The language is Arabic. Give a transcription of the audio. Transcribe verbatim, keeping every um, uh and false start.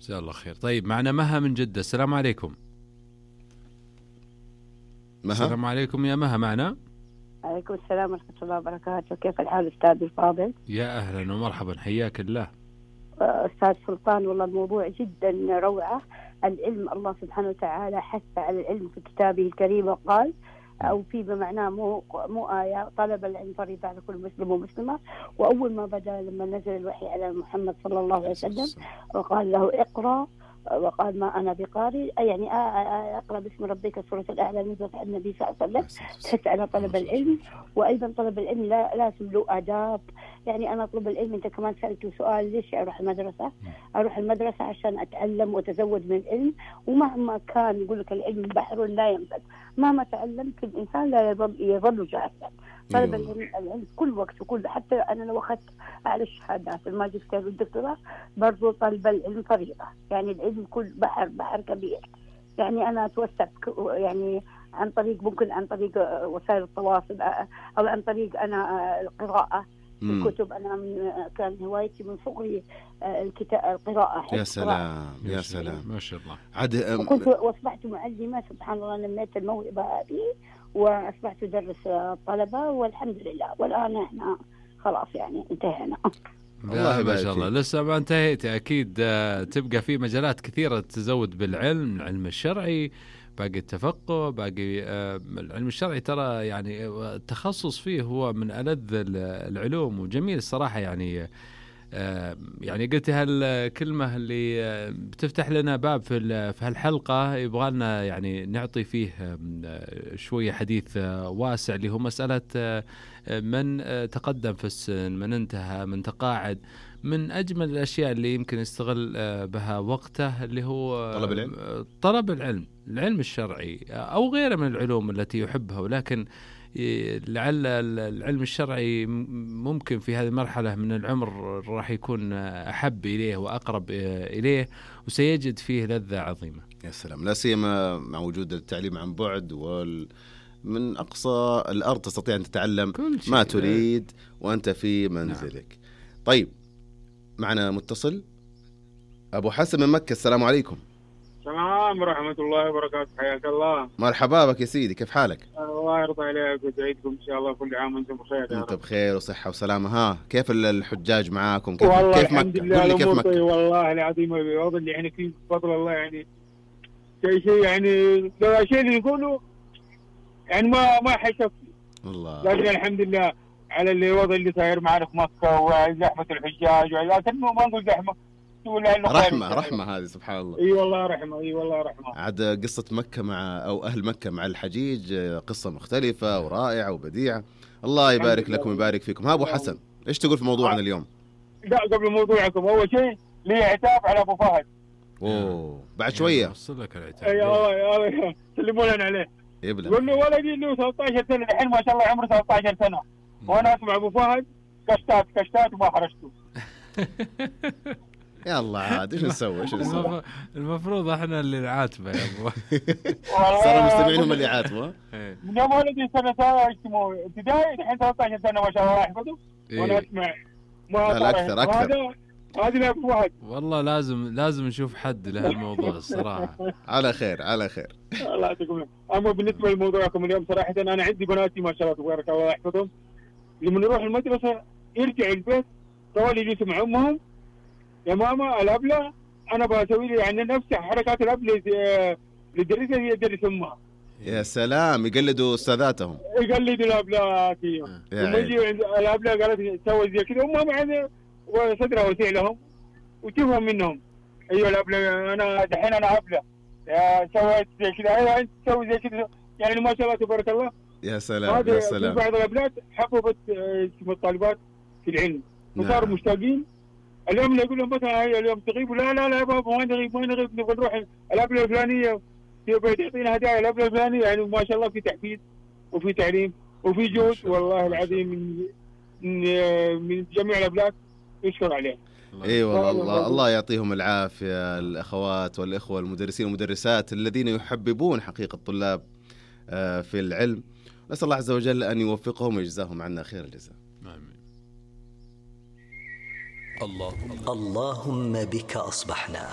جزاه الله خير. طيب معنا مها من جدة. السلام عليكم. مها. السلام عليكم يا مها معنا. عليكم السلام ورحمة الله وبركاته. كيف الحال أستاذ الفاضل؟ يا أهلا ومرحبا، حياك الله. أستاذ سلطان، والله الموضوع جدا روعة. العلم الله سبحانه وتعالى حث على العلم في كتابه الكريم وقال، أو في بمعناه مو مو آية، طلب العلم فريضة على كل مسلم ومسلمة. وأول ما بدأ لما نزل الوحي على محمد صلى الله عليه وسلم وقال له اقرأ، وقال ما أنا بقارئ، يعني أقرأ باسم ربك سورة الأعلى نزلت على النبي صلى الله عليه وسلم تحث على طلب العلم. وأيضا طلب العلم لا لازم له آداب. يعني أنا أطلب العلم، أنت كمان سألته سؤال ليش أروح المدرسة؟ أروح المدرسة عشان أتعلم وأتزود من العلم، ومهما كان يقول لك العلم بحر لا ينفد، مهما تعلمت الإنسان لا يظل يظل جاهلا. طلب العلم كل وقت وكل، حتى أنا لو أخذت على الشهادات الماجستير والدكتوراه برضو طلب العلم فريضة. يعني العلم كل بحر بحر كبير. يعني أنا أتوسع يعني عن طريق، ممكن عن طريق وسائل التواصل أو عن طريق أنا القراءة الكتب. أنا من كان هوايتي من صغري الكتاب القراءة. يا سلام يا سلام ما شاء الله. عاد كنت وأصبحت معلمة سبحان الله، نميت الموهبة هذه وأصبحت أدرس الطلبة والحمد لله. والآن إحنا خلاص يعني انتهينا. الله ما شاء الله. لسه ما انتهيت أكيد. تبقى في مجالات كثيرة تزود بالعلم، العلم الشرعي، باقي التفقه، باقي العلم الشرعي. ترى يعني التخصص فيه هو من ألذ العلوم وجميل الصراحة. يعني يعني قلت هالكلمة اللي بتفتح لنا باب في في هالحلقة يبغى لنا يعني نعطي فيه شوية حديث واسع، اللي هو مسألة من تقدم في السن، من انتهى، من تقاعد. من أجمل الأشياء اللي يمكن يستغل بها وقته اللي هو طلب العلم، طلب العلم، العلم الشرعي أو غيره من العلوم التي يحبها. ولكن لعل العلم الشرعي ممكن في هذه المرحلة من العمر راح يكون أحب إليه وأقرب إليه، وسيجد فيه لذة عظيمة. يا سلام، لا سيما مع وجود التعليم عن بعد، وال من أقصى الأرض تستطيع أن تتعلم ما تريد وأنت في منزلك. نعم. طيب معنا متصل أبو حسن من مكة. السلام عليكم. السلام ورحمة الله وبركاته. حياك الله. مرحبا بك يا سيدي، كيف حالك؟ الله يرضى عليك ويسعدكم إن شاء الله. كل عام وأنتم بخير. أنت بخير وصحة وسلامة. ها كيف الحجاج معاكم؟ كيف والله كيف الحمد مكة؟ لله قل لي كيف مكة. والله العظيم الوضع اللي احنا فيه بفضل الله يعني شيء شيء يعني لو شيء اللي يقولوا يعني ما ما حيشوف الله. لكن الحمد لله على الوضع اللي صاير معنا في مكة وزحمة الحجاج، ولكن ما نقول زحمة، رحمة رحمة هذه سبحان الله. اي والله رحمة، اي والله رحمة. عاد قصة مكة مع او اهل مكة مع الحجيج قصة مختلفة ورائعة وبديعة. الله يبارك لكم ويبارك فيكم. ها ابو حسن، ايش تقول في موضوعنا اليوم؟ لا قبل موضوعكم، اول شيء لي عتاب على ابو فهد. اوه بعد شوية وصل لك العتاب. اي والله سلموا لنا عليه. يبلغ. يقول له ولدي له ثلاثة عشر سنة الحين ما شاء الله عمره ثلاثة عشر سنة، وانا اسمع ابو فهد كشتات كشتات وما حرجته. يا الله عاد ايش نسوي ايش نسوي؟ المفروض احنا اللي نعاتبه يا ابو. صار المستمعين هم اللي يعاتبوا. من يوم ولدي سنة اسمه ابتدائي الحين ثلاثة عشر سنة ما شاء الله يحفظه، وانا اسمع ما لا اكثر اكثر. هذه لا ابو فهد. والله لازم لازم نشوف حد لهالموضوع الصراحة. على خير على خير. الله يعطيكم. اما بالنسبة لموضوعكم اليوم صراحة انا عندي بناتي ما شاء الله تبارك الله يحفظهم، لما نروح المدرسة يرجع البيت طوال يجلسوا مع امهم، يا ماما الأبلة أنا بسوي لي يعني نفس حركات الأبلة اللي يدرسها هي يدرس أمها. يا سلام، يقلدوا أستاذاتهم. يقلدوا الأبلة فيهم. لما يجي الأبلة قالت سوي زي كذا أمها معنا وصدرها وسيع لهم وتفهم منهم. أيوة الأبلة أنا دحين أنا أبلة سويت زي كذا، أيوة أنت تسوي زي كذا، يعني ما شاء الله تبارك الله. يا سلام يا سلام. في بعض الأبلات حببت الطالبات في العلم وصاروا نعم. مشتاقين. اليوم يقول لهم مثلا هي اليوم تغيبوا، لا لا لا يا بابا ما نغيب ما نغيب، نبغى نروح الأبلة الفلانية يبغى تعطينا هدايا الأبلة الفلانية. يعني ما شاء الله في تحفيز وفي تعليم وفي جهد والله العظيم من من جميع الأبلات يشكر عليه. اي والله الله الله يعطيهم العافية الأخوات والإخوة المدرسين والمدرسات الذين يحببون حقيقة الطلاب في العلم. نسأل الله عز وجل أن يوفقهم ويجزاهم عنا خير الجزاء. اللهم بك أصبحنا